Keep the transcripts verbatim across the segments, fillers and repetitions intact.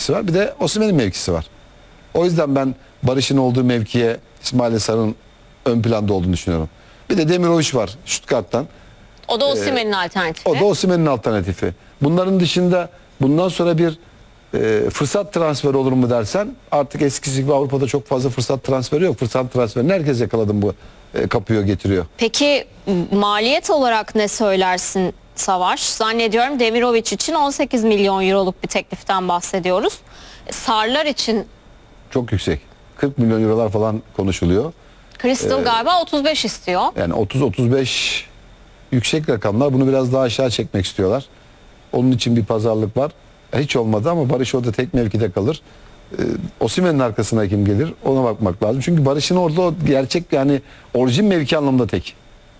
mevkisi var. Bir de Osimhen'in mevkisi var. O yüzden ben Barış'ın olduğu mevkiye İsmail Sarı'nın ön planda olduğunu düşünüyorum. Bir de Demirovic var Stuttgart'tan. O da Osimhen'in ee, alternatifi. O da Osimhen'in alternatifi. Bunların dışında bundan sonra bir e, fırsat transferi olur mu dersen, artık eskisi gibi Avrupa'da çok fazla fırsat transferi yok. Fırsat transferini herkes yakaladım bu e, kapıyor getiriyor. Peki maliyet olarak ne söylersin Savaş? Zannediyorum Demirovic için on sekiz milyon euroluk bir tekliften bahsediyoruz. Sarlar için çok yüksek. kırk milyon eurolar falan konuşuluyor. Crystal ee, galiba otuz beş istiyor. Yani otuz otuz beş yüksek rakamlar. Bunu biraz daha aşağı çekmek istiyorlar. Onun için bir pazarlık var. Hiç olmadı ama Barış orada tek mevkide kalır. Ee, Osimhen'in arkasına kim gelir? Ona bakmak lazım. Çünkü Barış'ın orada o gerçek, yani orijin mevki anlamında tek.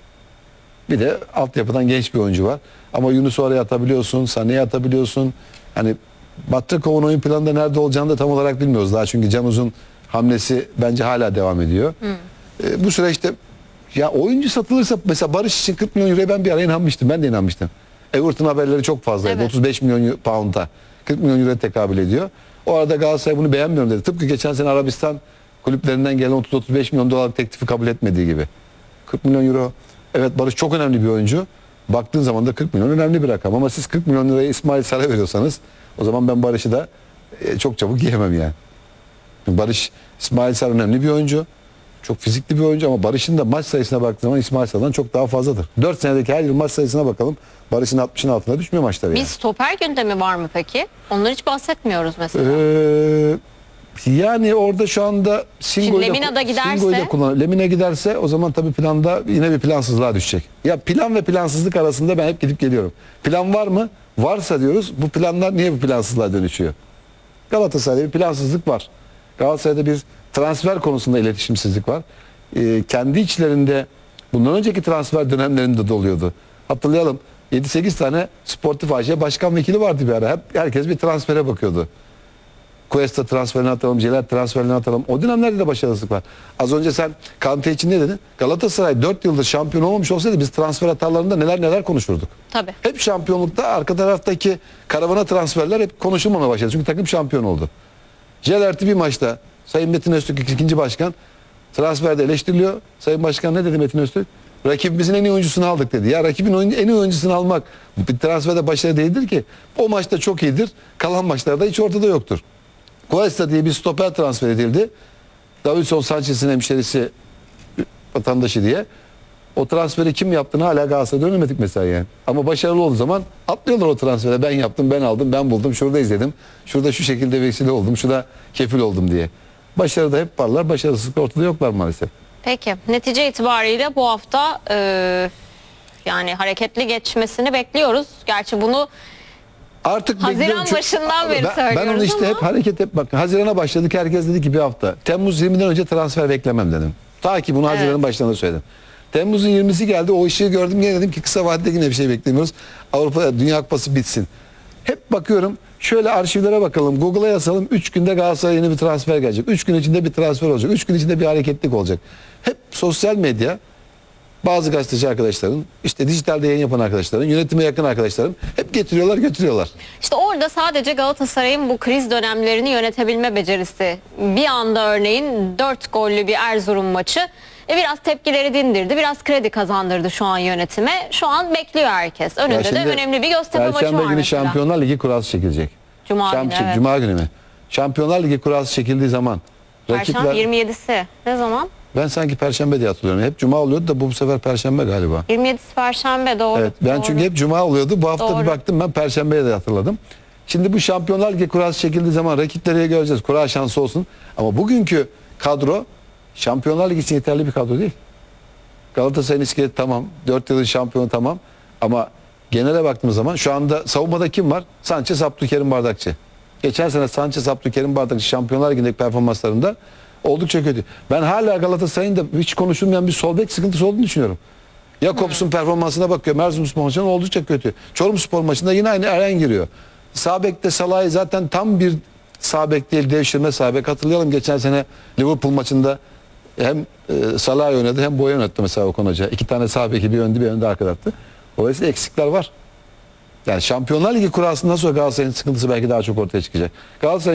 Bir de altyapıdan genç bir oyuncu var. Ama Yunus'u oraya atabiliyorsun, Sané'ye atabiliyorsun. Hani Batrakov'un oyun planında nerede olacağını da tam olarak bilmiyoruz daha. Çünkü Can Uzun hamlesi bence hala devam ediyor. Hmm. Ee, bu süreçte ya oyuncu satılırsa, mesela Barış için kırk milyon euroya ben bir ara inanmıştım. Ben de inanmıştım. Everton haberleri çok fazlaydı. Evet. otuz beş milyon pound'a kırk milyon euroya tekabül ediyor. O arada Galatasaray bunu beğenmiyorum dedi. Tıpkı geçen sene Arabistan kulüplerinden gelen otuz otuz beş milyon dolarlık teklifi kabul etmediği gibi. kırk milyon euro. Evet, Barış çok önemli bir oyuncu. Baktığın zaman da kırk milyon önemli bir rakam. Ama siz kırk milyon lirayı İsmail Sarı'ya veriyorsanız, o zaman ben Barış'ı da e, çok çabuk yiyemem yani. Barış, İsmail Sarı önemli bir oyuncu. Çok fizikli bir oyuncu ama Barış'ın da maç sayısına baktığın zaman İsmail Sarı'dan çok daha fazladır. dört senedeki her yıl maç sayısına bakalım. Barış'ın altmışın altına düşmüyor maçları yani. Bir stoper gündemi var mı peki? Onları hiç bahsetmiyoruz mesela. Ee, yani orada şu anda Singo'yu Lemina giderse, kullanır. Lemina giderse o zaman tabii planda yine bir plansızlığa düşecek. Ya plan ve plansızlık arasında ben hep gidip geliyorum. Plan var mı? Varsa diyoruz, bu planlar niye bu plansızlığa dönüşüyor? Galatasaray'da bir plansızlık var. Galatasaray'da bir transfer konusunda iletişimsizlik var. Ee, kendi içlerinde bundan önceki transfer dönemlerinde de oluyordu. Hatırlayalım, yedi sekiz tane sportif A Ş başkan vekili vardı bir ara. Hep herkes bir transfere bakıyordu. Cuesta transferini atalım, Celal transferini atalım. O dönemlerde de başarısızlık var. Az önce sen Kante için ne dedin? Galatasaray dört yıldır şampiyon olmamış olsaydı biz transfer hatalarında neler neler konuşurduk. Tabii. Hep şampiyonlukta arka taraftaki karavana transferler hep konuşulmamaya başladı. Çünkü takım şampiyon oldu. Celal'ti bir maçta Sayın Metin Öztürk ikinci başkan transferde eleştiriliyor. Sayın Başkan ne dedi Metin Öztürk? Rakibimizin en iyi oyuncusunu aldık dedi. Ya rakibin en iyi oyuncusunu almak bir transferde başarı değildir ki. O maçta çok iyidir. Kalan maçlarda hiç ortada yoktur. Cuesta diye bir stoper transfer edildi. Davinson Sanchez'in hemşerisi, vatandaşı diye. O transferi kim yaptığını hala Galatasaray'da öğrenemedik mesela yani. Ama başarılı olduğu zaman atlıyorlar o transfere. Ben yaptım, ben aldım, ben buldum, şurada izledim. Şurada şu şekilde vesile oldum, şurada kefil oldum diye. Başarıda hep varlar, başarısızlıkta ortada yoklar maalesef. Peki, netice itibariyle bu hafta e, yani hareketli geçmesini bekliyoruz. Gerçi bunu artık Haziran başından beri ben, söylüyoruz ben onu işte ama. hep hareket hep bak. Hazirana başladık, herkes dedi ki bir hafta. Temmuz yirmiden önce transfer beklemem dedim. Ta ki bunu Haziran'ın evet. başlarında söyledim. Temmuz'un yirmisi geldi, o ışığı gördüm, yine dedim ki kısa vadede yine bir şey beklemiyoruz. Avrupa Dünya Kupası bitsin. Hep bakıyorum, şöyle arşivlere bakalım, Google'a yazalım, üç günde Galatasaray'a yeni bir transfer gelecek. üç gün içinde bir transfer olacak. üç gün içinde bir hareketlik olacak. Hep sosyal medya, bazı gazeteci arkadaşların, işte dijitalde yayın yapan arkadaşların, yönetime yakın arkadaşların hep getiriyorlar götürüyorlar. İşte orada sadece Galatasaray'ın bu kriz dönemlerini yönetebilme becerisi. Bir anda örneğin dört gollü bir Erzurum maçı e biraz tepkileri dindirdi, biraz kredi kazandırdı şu an yönetime. Şu an bekliyor herkes. Önünde de önemli bir Göztepe maçı var Perşembe günü mesela. Şampiyonlar Ligi kurası çekilecek. Cuma Şam, günü, evet. Cuma günü mü? Şampiyonlar Ligi kurası çekildiği zaman Perşembe rakipler... yirmi yedisi. Ne zaman? Ben sanki Perşembe diye hatırlıyorum. Hep Cuma oluyordu da bu, bu sefer Perşembe galiba. yirmi yedisi Perşembe, doğru. Evet, ben doğru. çünkü hep Cuma oluyordu. Bu hafta doğru. bir baktım, ben Perşembe'ye de hatırladım. Şimdi bu Şampiyonlar Ligi kurası çekildiği zaman rakipleri göreceğiz. Kura şansı olsun. Ama bugünkü kadro Şampiyonlar Ligi için yeterli bir kadro değil. Galatasaray'ın iskeleti tamam. dört yılın şampiyonu tamam. Ama genele baktığımız zaman şu anda savunmada kim var? Sanchez, Abdülkerim, Bardakçı. Geçen sene Sanchez, Abdülkerim, Bardakçı Şampiyonlar Ligi'ndeki performanslarında oldukça kötü. Ben hala Galatasaray'ın da hiç konuşulmayan bir sol bek sıkıntısı olduğunu düşünüyorum. Jakobs'un hmm. performansına bakıyorum. Erzurumspor maçında oldukça kötü. Çorumspor maçında yine aynı Eren giriyor. Sağ bekte Salah'ı zaten tam bir sağ bek değil, devşirme sağ bek. Hatırlayalım, geçen sene Liverpool maçında hem e, Salah oynadı hem Boya oynattı mesela Okan Hoca. İki tane sağ beki, bir önde bir önde arkada attı. Dolayısıyla eksikler var. Yani Şampiyonlar Ligi kurasından sonra Galatasaray'ın sıkıntısı belki daha çok ortaya çıkacak. Galatasaray